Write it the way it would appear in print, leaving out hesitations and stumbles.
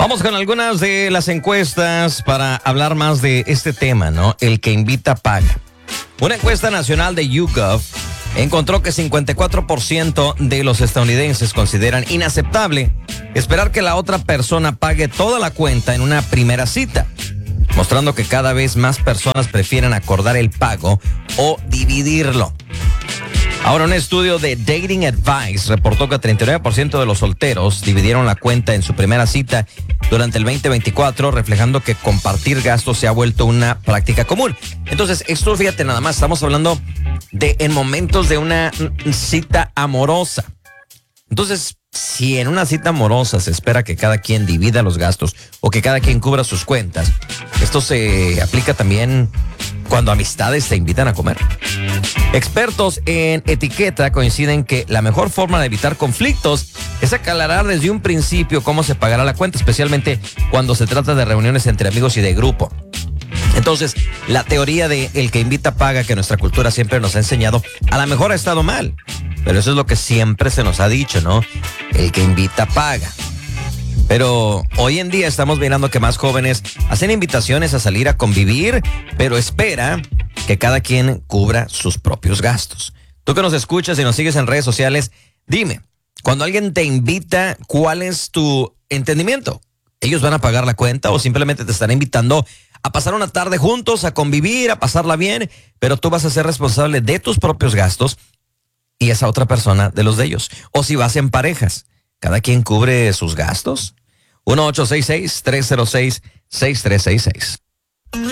Vamos con algunas de las encuestas para hablar más de este tema, ¿no? El que invita paga. Una encuesta nacional de YouGov encontró que 54% de los estadounidenses consideran inaceptable esperar que la otra persona pague toda la cuenta en una primera cita, mostrando que cada vez más personas prefieren acordar el pago o dividirlo. Ahora, un estudio de Dating Advice reportó que 39% de los solteros dividieron la cuenta en su primera cita durante el 2024, reflejando que compartir gastos se ha vuelto una práctica común. Entonces, esto, fíjate, nada más, estamos hablando de en momentos de una cita amorosa. Entonces, si en una cita amorosa se espera que cada quien divida los gastos o que cada quien cubra sus cuentas, esto se aplica también cuando amistades te invitan a comer. Expertos en etiqueta coinciden que la mejor forma de evitar conflictos es aclarar desde un principio cómo se pagará la cuenta, especialmente cuando se trata de reuniones entre amigos y de grupo. Entonces, la teoría de el que invita paga, que nuestra cultura siempre nos ha enseñado, a lo mejor ha estado mal, pero eso es lo que siempre se nos ha dicho, ¿no? El que invita paga. Pero hoy en día estamos mirando que más jóvenes hacen invitaciones a salir a convivir, pero espera que cada quien cubra sus propios gastos. Tú que nos escuchas y nos sigues en redes sociales, dime, cuando alguien te invita, ¿cuál es tu entendimiento? ¿Ellos van a pagar la cuenta o simplemente te están invitando a pasar una tarde juntos, a convivir, a pasarla bien, pero tú vas a ser responsable de tus propios gastos y esa otra persona de los de ellos? O si vas en parejas, ¿cada quien cubre sus gastos? 1-866-306-6366.